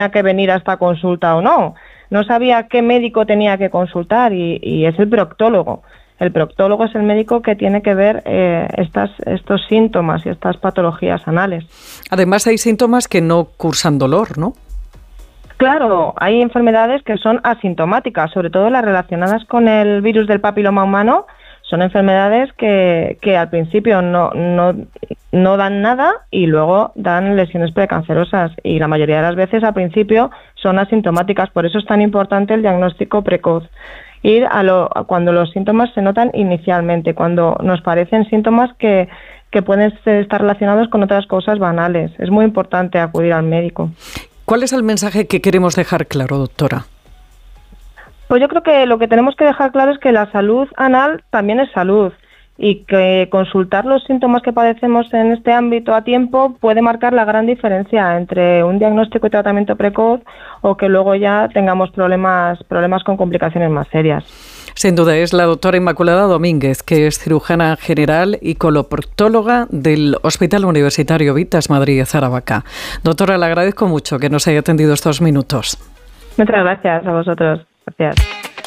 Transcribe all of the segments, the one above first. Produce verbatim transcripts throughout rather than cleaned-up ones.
que venir a esta consulta o no. No sabía qué médico tenía que consultar y, y es el proctólogo. El proctólogo es el médico que tiene que ver eh, estas, estos síntomas y estas patologías anales. Además, hay síntomas que no cursan dolor, ¿no? Claro, hay enfermedades que son asintomáticas, sobre todo las relacionadas con el virus del papiloma humano. Son enfermedades que, que al principio no, no, no dan nada y luego dan lesiones precancerosas. Y la mayoría de las veces al principio son asintomáticas. Por eso es tan importante el diagnóstico precoz. Ir a lo, cuando los síntomas se notan inicialmente, cuando nos parecen síntomas que, que pueden estar relacionados con otras cosas banales. Es muy importante acudir al médico. ¿Cuál es el mensaje que queremos dejar claro, doctora? Pues yo creo que lo que tenemos que dejar claro es que la salud anal también es salud y que consultar los síntomas que padecemos en este ámbito a tiempo puede marcar la gran diferencia entre un diagnóstico y tratamiento precoz o que luego ya tengamos problemas, problemas con complicaciones más serias. Sin duda es la doctora Inmaculada Domínguez, que es cirujana general y coloproctóloga del Hospital Universitario Vitas Madrid Aravaca. Doctora, le agradezco mucho que nos haya atendido estos minutos. Muchas gracias a vosotros. Gracias.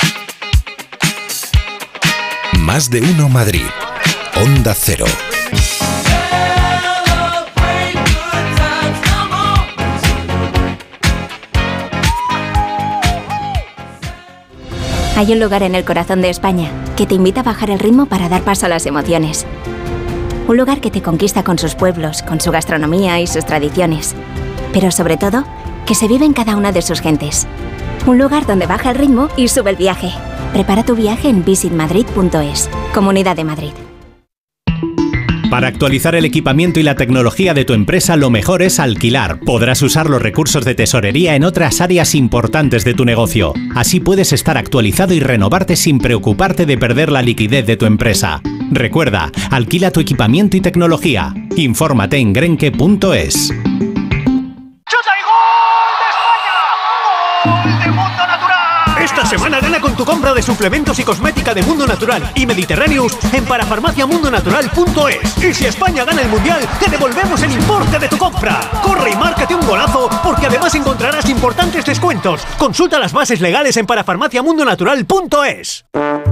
Más de uno Madrid. Onda Cero. Hay un lugar en el corazón de España que te invita a bajar el ritmo para dar paso a las emociones. Un lugar que te conquista con sus pueblos, con su gastronomía y sus tradiciones. Pero sobre todo, que se vive en cada una de sus gentes. Un lugar donde baja el ritmo y sube el viaje. Prepara tu viaje en visit madrid punto es. Comunidad de Madrid. Para actualizar el equipamiento y la tecnología de tu empresa, lo mejor es alquilar. Podrás usar los recursos de tesorería en otras áreas importantes de tu negocio. Así puedes estar actualizado y renovarte sin preocuparte de perder la liquidez de tu empresa. Recuerda, alquila tu equipamiento y tecnología. Infórmate en grenke punto es. Esta semana gana con tu compra de suplementos y cosmética de Mundo Natural y Mediterráneos en parafarmacia mundo natural punto es. Y si España gana el Mundial, te devolvemos el importe de tu compra. Corre y márcate un golazo, porque además encontrarás importantes descuentos. Consulta las bases legales en parafarmacia mundo natural punto es.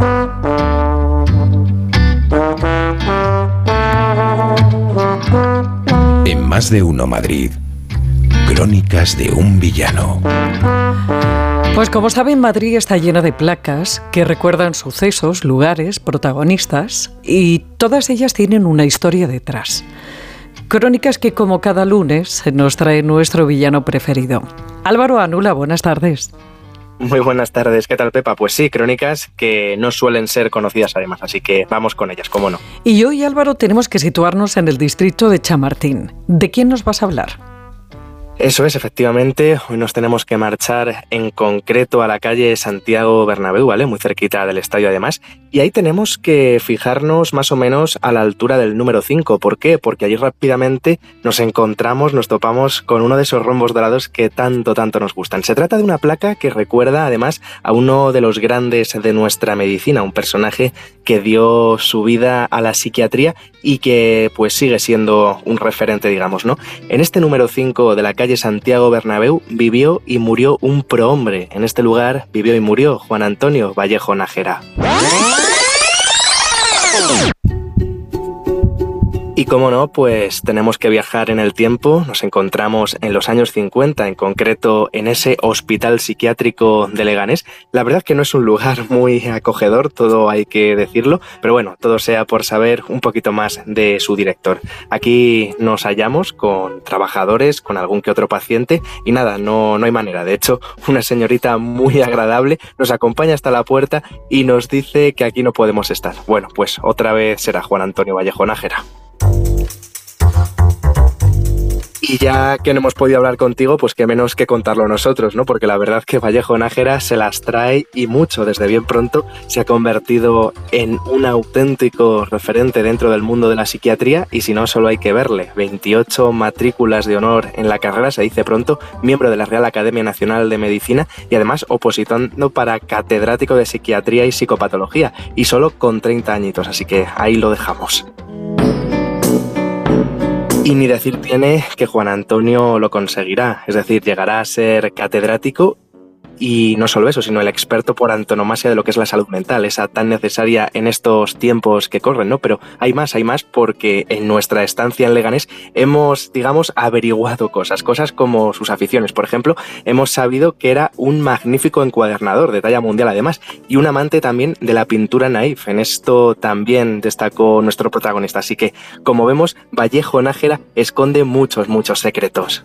En Más de uno Madrid. Crónicas de un villano. Pues como saben, Madrid está llena de placas que recuerdan sucesos, lugares, protagonistas, y todas ellas tienen una historia detrás. Crónicas que, como cada lunes, nos trae nuestro villano preferido. Álvaro Anula, buenas tardes. Muy buenas tardes, ¿qué tal, Pepa? Pues sí, crónicas que no suelen ser conocidas además, así que vamos con ellas, cómo no. Y hoy, Álvaro, tenemos que situarnos en el distrito de Chamartín. ¿De quién nos vas a hablar? Eso es, efectivamente, hoy nos tenemos que marchar en concreto a la calle Santiago Bernabéu, ¿vale? Muy cerquita del estadio además, y ahí tenemos que fijarnos más o menos a la altura del número cinco. ¿Por qué? Porque allí rápidamente nos encontramos, nos topamos con uno de esos rombos dorados que tanto, tanto nos gustan. Se trata de una placa que recuerda además a uno de los grandes de nuestra medicina, un personaje que dio su vida a la psiquiatría y que pues sigue siendo un referente, digamos, ¿no? En este número cinco de la calle Santiago Bernabéu vivió y murió un prohombre. En este lugar vivió y murió Juan Antonio Vallejo Nájera. Y cómo no, pues tenemos que viajar en el tiempo. Nos encontramos en los años cincuenta, en concreto en ese hospital psiquiátrico de Leganés. La verdad que no es un lugar muy acogedor, todo hay que decirlo, pero bueno, todo sea por saber un poquito más de su director. Aquí nos hallamos con trabajadores, con algún que otro paciente y nada, no, no hay manera. De hecho, una señorita muy agradable nos acompaña hasta la puerta y nos dice que aquí no podemos estar. Bueno, pues otra vez será Juan Antonio Vallejo Nájera. Y ya que no hemos podido hablar contigo, pues qué menos que contarlo nosotros, ¿no? Porque la verdad que Vallejo Nájera se las trae y mucho. Desde bien pronto se ha convertido en un auténtico referente dentro del mundo de la psiquiatría y si no, solo hay que verle. veintiocho matrículas de honor en la carrera, se dice pronto, miembro de la Real Academia Nacional de Medicina y además opositando para catedrático de psiquiatría y psicopatología y solo con treinta añitos, así que ahí lo dejamos. Y ni decir tiene que Juan Antonio lo conseguirá, es decir, llegará a ser catedrático. Y no solo eso, sino el experto por antonomasia de lo que es la salud mental, esa tan necesaria en estos tiempos que corren, ¿no? Pero hay más, hay más, porque en nuestra estancia en Leganés hemos, digamos, averiguado cosas, cosas como sus aficiones. Por ejemplo, hemos sabido que era un magnífico encuadernador de talla mundial además, y un amante también de la pintura naif. En esto también destacó nuestro protagonista. Así que, como vemos, Vallejo Nájera esconde muchos, muchos secretos.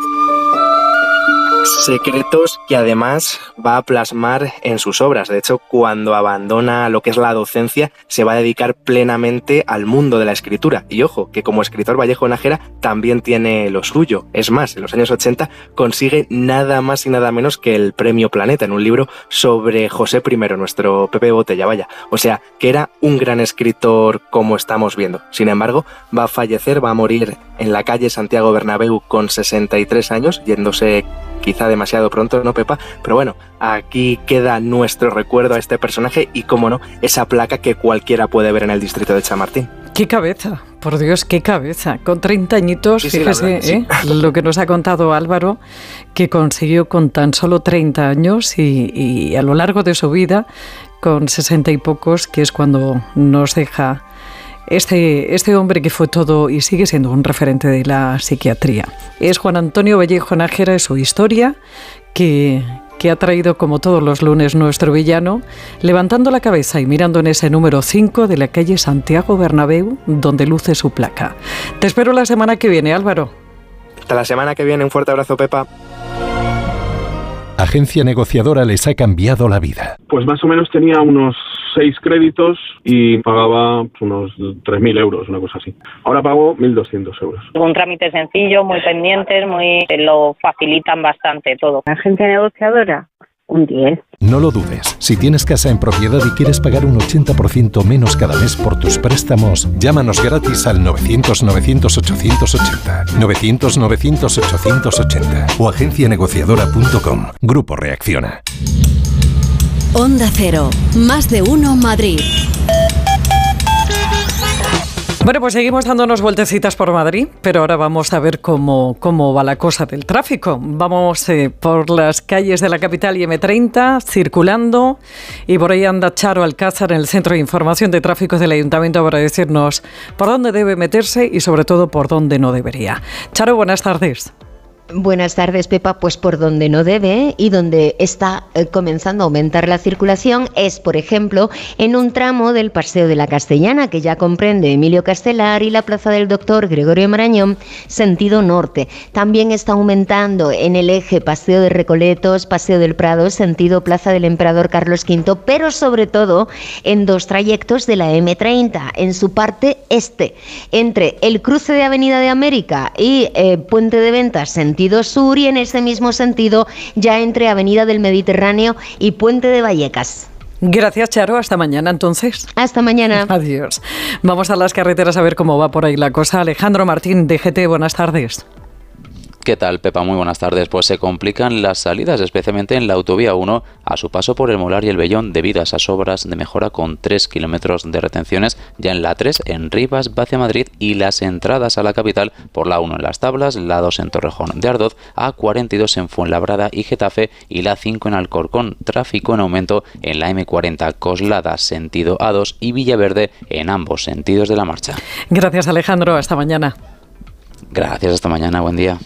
Secretos que además va a plasmar en sus obras. De hecho, cuando abandona lo que es la docencia, se va a dedicar plenamente al mundo de la escritura. Y ojo, que como escritor Vallejo Nájera también tiene lo suyo. Es más, en los años ochenta consigue nada más y nada menos que el Premio Planeta en un libro sobre José primero, nuestro Pepe Botella, vaya. O sea, que era un gran escritor como estamos viendo. Sin embargo, va a fallecer, va a morir en la calle Santiago Bernabéu con sesenta y tres años, yéndose quizá demasiado pronto, ¿no, Pepa? Pero bueno, aquí queda nuestro recuerdo a este personaje y, como no, esa placa que cualquiera puede ver en el distrito de Chamartín. ¡Qué cabeza! Por Dios, qué cabeza. Con treinta añitos, sí, sí, fíjese, verdad, ¿eh? Sí. Lo que nos ha contado Álvaro, que consiguió con tan solo treinta años y, y a lo largo de su vida, con sesenta y pocos, que es cuando nos deja Este, este hombre que fue todo y sigue siendo un referente de la psiquiatría. Es Juan Antonio Vallejo Nájera, es su historia, que, que ha traído como todos los lunes nuestro villano, levantando la cabeza y mirando en ese número cinco de la calle Santiago Bernabéu, donde luce su placa. Te espero la semana que viene, Álvaro. Hasta la semana que viene, un fuerte abrazo, Pepa. Agencia Negociadora les ha cambiado la vida. Pues más o menos tenía unos seis créditos y pagaba unos tres mil euros, una cosa así. Ahora pago mil doscientos euros. Un trámite sencillo, muy pendientes, muy lo facilitan bastante todo. Agencia Negociadora, un diez. No lo dudes. Si tienes casa en propiedad y quieres pagar un ochenta por ciento menos cada mes por tus préstamos, llámanos gratis al novecientos novecientos ochocientos ochenta. novecientos novecientos ochocientos ochenta o agencia negociadora punto com. Grupo Reacciona. Onda Cero. Más de uno Madrid. Bueno, pues seguimos dándonos vueltecitas por Madrid, pero ahora vamos a ver cómo, cómo va la cosa del tráfico. Vamos eh, por las calles de la capital y eme treinta, circulando, y por ahí anda Charo Alcázar en el Centro de Información de Tráfico del Ayuntamiento para decirnos por dónde debe meterse y sobre todo por dónde no debería. Charo, buenas tardes. Buenas tardes, Pepa. Pues por donde no debe y donde está eh, comenzando a aumentar la circulación es, por ejemplo, en un tramo del Paseo de la Castellana, que ya comprende Emilio Castelar y la Plaza del Doctor Gregorio Marañón, sentido norte. También está aumentando en el eje Paseo de Recoletos, Paseo del Prado, sentido Plaza del Emperador Carlos quinto, pero sobre todo en dos trayectos de la eme treinta, en su parte este, entre el cruce de Avenida de América y eh, Puente de Ventas, sentido sentido sur, y en ese mismo sentido ya entre Avenida del Mediterráneo y Puente de Vallecas. Gracias, Charo. Hasta mañana, entonces. Hasta mañana. Adiós. Vamos a las carreteras a ver cómo va por ahí la cosa. Alejandro Martín, de G T, buenas tardes. ¿Qué tal, Pepa? Muy buenas tardes. Pues se complican las salidas, especialmente en la autovía uno, a su paso por el Molar y el Vellón, debido a esas obras de mejora con tres kilómetros de retenciones, ya en la tres, en Rivas, hacia Madrid, y las entradas a la capital por la uno en Las Tablas, la dos en Torrejón de Ardoz, A cuarenta y dos en Fuenlabrada y Getafe, y la cinco en Alcorcón. Tráfico en aumento en la eme cuarenta, Coslada, sentido A dos, y Villaverde, en ambos sentidos de la marcha. Gracias, Alejandro. Hasta mañana. Gracias, hasta mañana. Buen día.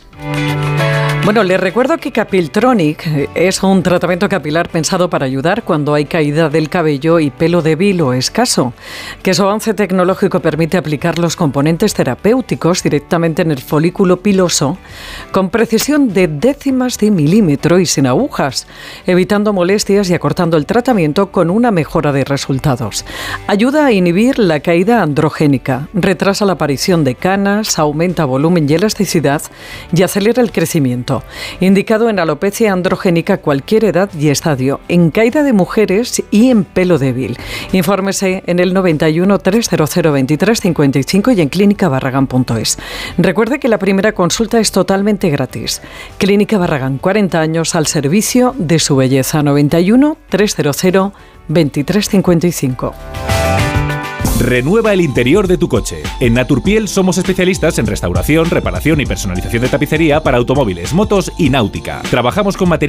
Bueno, les recuerdo que Capiltronic es un tratamiento capilar pensado para ayudar cuando hay caída del cabello y pelo débil o escaso, que su avance tecnológico permite aplicar los componentes terapéuticos directamente en el folículo piloso con precisión de décimas de milímetro y sin agujas, evitando molestias y acortando el tratamiento con una mejora de resultados. Ayuda a inhibir la caída androgénica, retrasa la aparición de canas, aumenta volumen y elasticidad y acelera el crecimiento. Indicado en alopecia androgénica a cualquier edad y estadio, en caída de mujeres y en pelo débil. Infórmese en el noventa y uno, trescientos veintitrés, cincuenta y cinco y en clínica barragán punto es. Recuerde que la primera consulta es totalmente gratis. Clínica Barragán, cuarenta años al servicio de su belleza. noventa y uno, trescientos veintitrés, cincuenta y cinco. Renueva el interior de tu coche. En Naturpiel somos especialistas en restauración, reparación y personalización de tapicería para automóviles, motos y náutica. Trabajamos con materiales